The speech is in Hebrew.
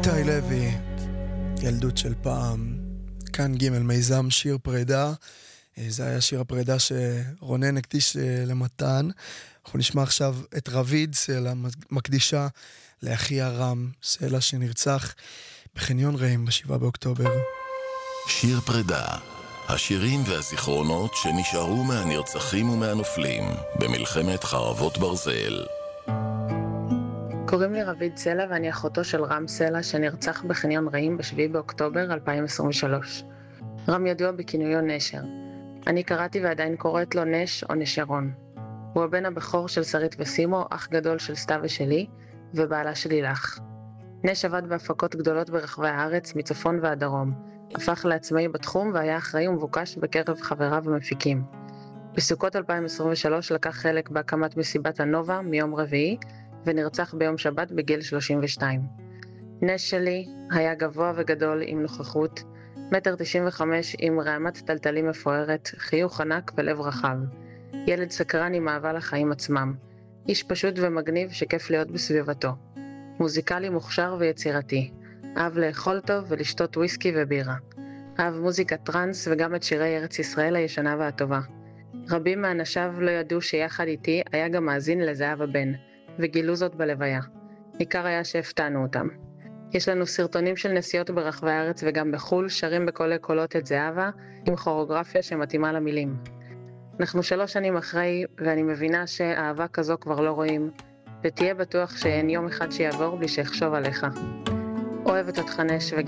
איתי לוי, ילדות של פעם, כאן ג' מיזם שיר פרידה. זה היה שיר הפרידה שרונן הקדיש למתן. אנחנו נשמע עכשיו את רביד סלע מקדישה לאחיה רם סלע שנרצח בחניון רעים ב7 באוקטובר. שיר פרידה, השירים והזיכרונות שנשארו מהנרצחים ומהנופלים במלחמת חרבות ברזל. קוראים לי רביד סלע ואני אחותו של רם סלע שנרצח בחניון רעים ב7 באוקטובר 2023. רם ידוע בכינויו נשר. אני קראתי ועדיין קוראת לו נש או נשרון. הוא הבן הבכור של שרית וסימו, אח גדול של סתיו ושלי, ובעלה של לילך. נש עבד בהפקות גדולות ברחבי הארץ, מצפון ועד דרום. הפך לעצמאי בתחום והיה אחראי ומבוקש בקרב חבריו ומפיקים. בסוכות 2023 לקח חלק בהקמת מסיבת הנובה מיום רביעי, ונרצח ביום שבת בגיל 32. נש שלי היה גבוה וגדול עם נוכחות, 1.95 מטר עם רעמת טלטלים מפוארת, חיוך ענק ולב רחב. ילד סקרן עם אהבה לחיים עצמם. איש פשוט ומגניב שכיף להיות בסביבתו. מוזיקלי מוכשר ויצירתי. אהב לאכול טוב ולשתות וויסקי ובירה. אהב מוזיקת טרנס וגם את שירי ארץ ישראל הישנה והטובה. רבים מאנשיו לא ידעו שיחד איתי היה גם מאזין לזהב הבן, וגילו זאת בלוויה. ניכר היה שהפתענו אותם. יש לנו סרטונים של נסיעות ברחבי הארץ וגם בחול, שרים בקולי קולות את זהבה, עם כוריאוגרפיה שמתאימה למילים. אנחנו 3 שנים אחרי, ואני מבינה שאהבה כזו כבר לא רואים, ותהיה בטוח שאין יום אחד שיעבור בלי שיחשוב עליך. אוהבת אותך נש